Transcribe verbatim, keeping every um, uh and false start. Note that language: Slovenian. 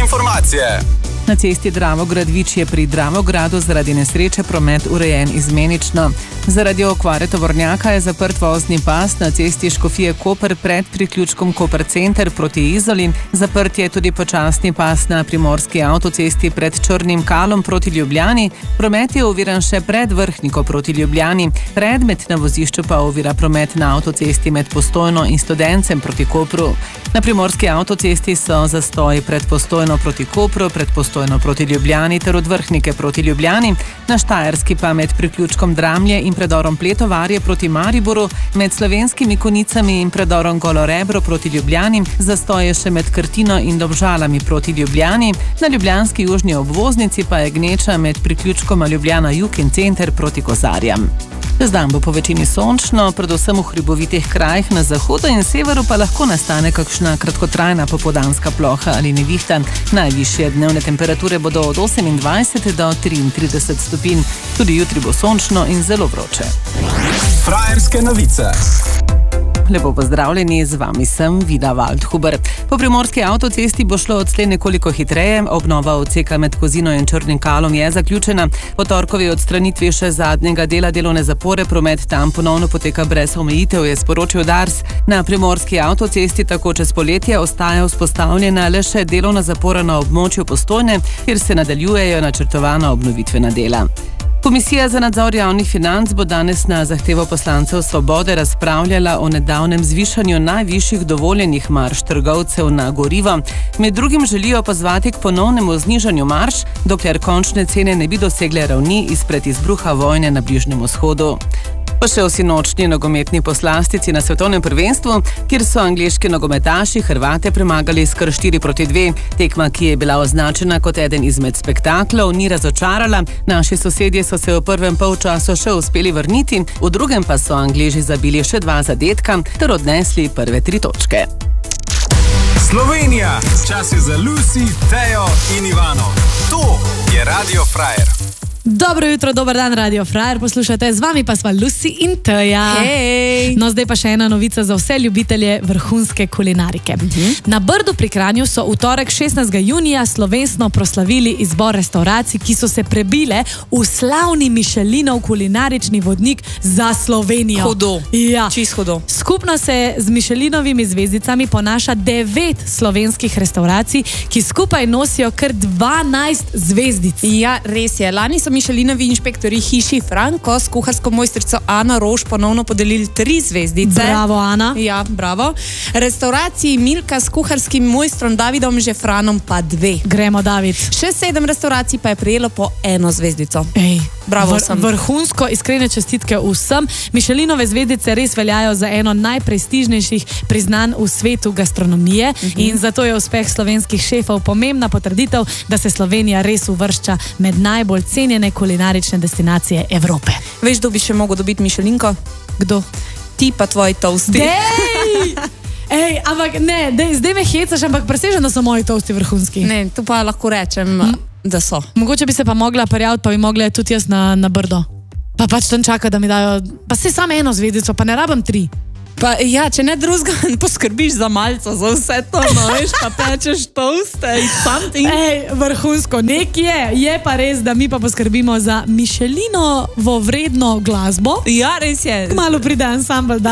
informacije. Na cesti Dravograd-Vič je pri Dravogradu zaradi nesreče promet urejen izmenično. Zaradi okvare tovornjaka je zaprt vozni pas na cesti Škofije-Koper pred priključkom Koper Center proti Izoli. Zaprt je tudi počasni pas na primorski avtocesti pred Črnim Kalom proti Ljubljani. Promet je oviran še pred Vrhniko proti Ljubljani. Predmet na vozišču pa ovira promet na avtocesti med Postojno in Studencem proti Kopru. Na primorski avtocesti so zastoji pred Postojno proti Kopru, pred Postojno proti Ljubljani ter od Vrhnike proti Ljubljani. Na Štajerski pa med priključkom Dramlje in predorom Pletovarje proti Mariboru, med Slovenskimi Konicami in predorom Golorebro proti Ljubljani, zastoje še med Krtino in Domžalami proti Ljubljani. Na ljubljanski južni obvoznici pa je gneča med priključkoma Ljubljana Jug in Center proti Kozarjam. Zdaj bo po večini sončno, predvsem v hribovitih krajih na zahodu in severu pa lahko nastane kakšna kratkotrajna popoldanska ploha ali nevihta. Najvišje dnevne temperature bodo od osemindvajset do triintrideset stopinj. Tudi jutri bo sončno in zelo vroče. Frajerske novice. Lepo pozdravljeni, z vami sem Vida Waldhuber. Po primorski avtocesti bo šlo odslej nekoliko hitreje, obnova odseka med Kozino in Črnim Kalom je zaključena. Po torkovi odstranitvi še zadnjega dela delovne zapore promet tam ponovno poteka brez omejitev, je sporočil Dars. Na primorski avtocesti tako čez poletje ostaja vzpostavljena le še delovna zapora na območju Postojne, kjer se nadaljujejo načrtovana obnovitvena dela. Komisija za nadzor javnih financ bo danes na zahtevo poslancev Svobode razpravljala o nedavnem zvišanju najvišjih dovoljenih marž trgovcev na gorivo. Med drugim želijo pozvati k ponovnemu znižanju marž, dokler končne cene ne bi dosegle ravni izpred izbruha vojne na Bližnjem vzhodu. Pa še o sinočnji nogometni poslastici na svetovnem prvenstvu, kjer so angleški nogometaši Hrvate premagali s kar štiri proti dve. Tekma, ki je bila označena kot eden izmed spektaklov, ni razočarala. Naši sosedje so se v prvem polčasu še uspeli vrniti, v drugem pa so Angleži zabili še dva zadetka ter odnesli prve tri točke. Slovenija, čas je za Lucy, Tejo in Ivano. To je Radio Frajer. Dobro jutro, dober dan, Radio Frajer, poslušate, z vami pa sva Lucy in Teja. Hej! No, zdaj pa še ena novica za vse ljubitelje vrhunske kulinarike. Uh-huh. Na Brdu pri Kranju so v torek šestnajstega junija slovesno proslavili izbor restauracij, ki so se prebile v slavni Michelinov kulinarični vodnik za Slovenijo. Hudo. Ja. Čist hudo. Skupno se z Michelinovimi zvezdicami ponaša devet slovenskih restauracij, ki skupaj nosijo kar dvanajst zvezdic. Ja, res je. Lani so Michelinovi inšpektori hiši Franko s kuharsko mojstrico Ana Roš ponovno podelili tri zvezdice. Bravo, Ana. Ja, bravo. Restauraciji Milka s kuharskim mojstrom Davidom Žefranom pa dve. Gremo, David. Še sedem restauracij pa je prejelo po eno zvezdico. Ej, bravo vr sem. Vrhunsko, iskrene čestitke vsem. Michelinove zvezdice res veljajo za eno najprestižnejših priznanj v svetu gastronomije uh-huh. in zato je uspeh slovenskih šefov pomembna potrditev, da se Slovenija res uvršča med najbolj cenjene kulinarične destinacije Evrope. Veš, kdo bi še mogel dobiti Michelinko? Kdo? Ti pa tvoji toasti. Dej! Ej, ampak ne, dej, zdaj me hecaš, ampak presežem, da so moji toasti vrhunski. Ne, tu pa lahko rečem, hm? da so. Mogoče bi se pa mogla prijaviti, pa bi mogla tudi jaz na, na Brdo. Pa pač tam čaka, da mi dajo, pa se samo eno zvezdico, pa ne rabam tri. Pa ja, če ne drugega, poskrbiš za malco, za vse to, no, veš, pa pečeš toaste in something. Ej, vrhunsko, nek je, je pa res, da mi pa poskrbimo za Michelinovo vredno glasbo. Ja, res je. Kmalu pride ansambel